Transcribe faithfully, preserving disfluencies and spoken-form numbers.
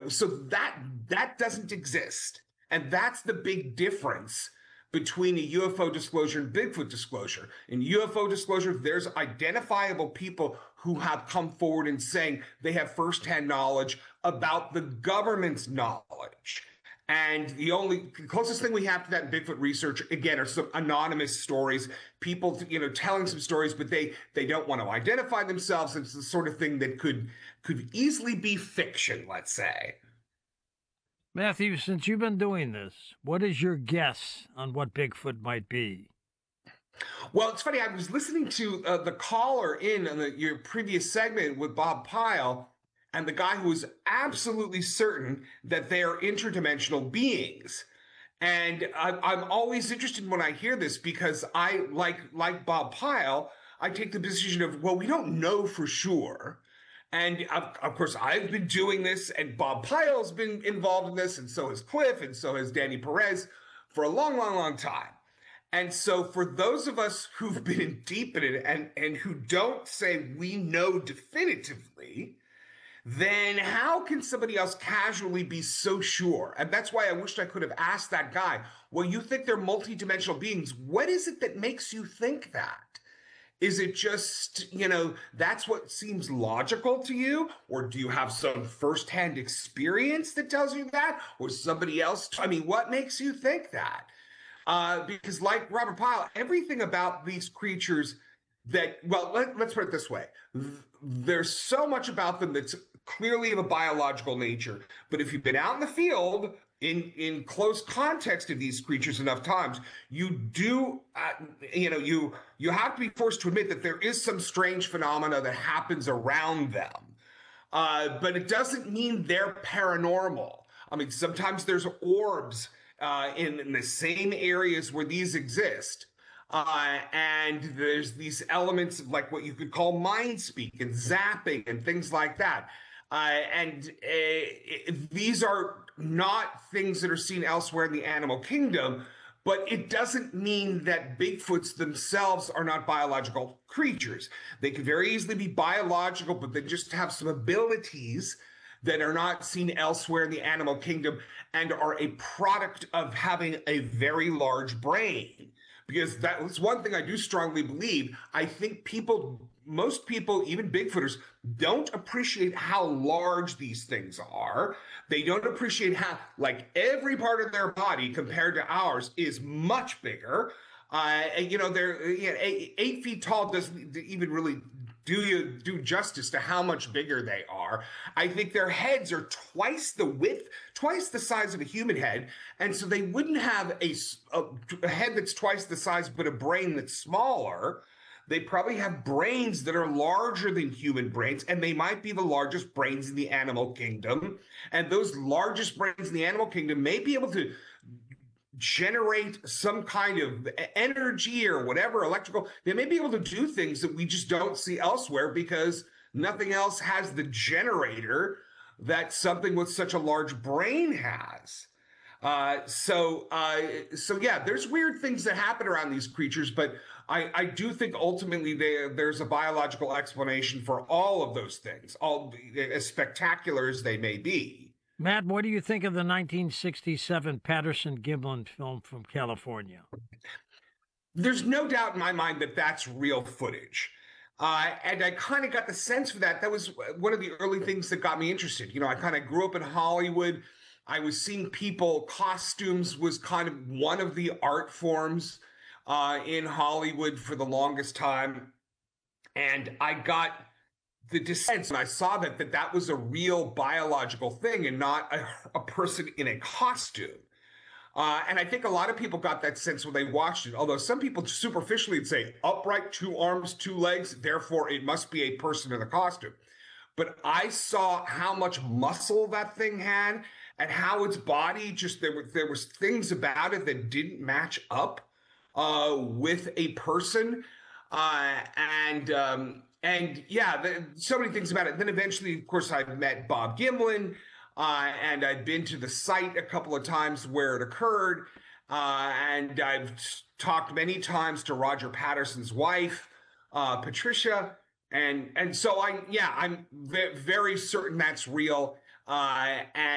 so that that doesn't exist. And that's the big difference between a U F O disclosure and Bigfoot disclosure. In U F O disclosure, there's identifiable people who have come forward and saying they have firsthand knowledge about the government's knowledge. And the only the closest thing we have to that in Bigfoot research, again, are some anonymous stories, people, you know, telling some stories, but they they don't want to identify themselves. It's the sort of thing that could could easily be fiction, let's say. Matthew, since you've been doing this, what is your guess on what Bigfoot might be? Well, it's funny. I was listening to uh, the caller in on the, your previous segment with Bob Pyle, and the guy who was absolutely certain that they are interdimensional beings. And I, I'm always interested when I hear this because I, like like Bob Pyle, I take the position of, well, we don't know for sure. And of, of course, I've been doing this, and Bob Pyle's been involved in this, and so has Cliff, and so has Danny Perez for a long, long, long time. And so for those of us who've been deep in it and, and who don't say we know definitively, then how can somebody else casually be so sure? And that's why I wished I could have asked that guy, well, you think they're multidimensional beings. What is it that makes you think that? Is it just, you know, that's what seems logical to you? Or do you have some firsthand experience that tells you that? Or somebody else? I mean, what makes you think that? Uh, because like Robert Pyle, everything about these creatures that, well, let, let's put it this way. There's so much about them that's clearly of a biological nature. But if you've been out in the field in, in close context of these creatures enough times, you do, uh, you know, you, you have to be forced to admit that there is some strange phenomena that happens around them. Uh, but it doesn't mean they're paranormal. I mean, sometimes there's orbs uh, in, in the same areas where these exist. Uh, and there's these elements of like what you could call mind speak and zapping and things like that. Uh, and uh, these are not things that are seen elsewhere in the animal kingdom, but it doesn't mean that Bigfoots themselves are not biological creatures. They could very easily be biological, but they just have some abilities that are not seen elsewhere in the animal kingdom and are a product of having a very large brain. Because that's one thing I do strongly believe. I think people, most people, even Bigfooters, don't appreciate how large these things are. They don't appreciate how, like, every part of their body compared to ours is much bigger. Uh, and, you know, they're you know, eight, eight feet tall doesn't even really do you do justice to how much bigger they are. I think their heads are twice the width, twice the size of a human head. And so they wouldn't have a, a, a head that's twice the size, but a brain that's smaller. They probably have brains that are larger than human brains, and they might be the largest brains in the animal kingdom. And those largest brains in the animal kingdom may be able to generate some kind of energy or whatever, electrical. They may be able to do things that we just don't see elsewhere because nothing else has the generator that something with such a large brain has. Uh, so, uh, so yeah, there's weird things that happen around these creatures, but I, I do think ultimately they, there's a biological explanation for all of those things, all as spectacular as they may be. Matt, what do you think of the nineteen sixty-seven Patterson-Gimlin film from California? There's no doubt in my mind that that's real footage. Uh, and I kind of got the sense for that. That was one of the early things that got me interested. You know, I kind of grew up in Hollywood. I was seeing people, costumes was kind of one of the art forms uh, in Hollywood for the longest time. And I got the sense when I saw that, that that was a real biological thing and not a, a person in a costume. Uh, and I think a lot of people got that sense when they watched it, although some people superficially would say upright, two arms, two legs, therefore it must be a person in a costume. But I saw how much muscle that thing had and how its body just, there were, there was things about it that didn't match up uh, with a person. Uh, and, um, and yeah, the, so many things about it. Then eventually, of course, I met Bob Gimlin. Uh, and I've been to the site a couple of times where it occurred. Uh, and I've talked many times to Roger Patterson's wife, uh, Patricia. And, and so I, yeah, I'm very certain that's real. Uh, and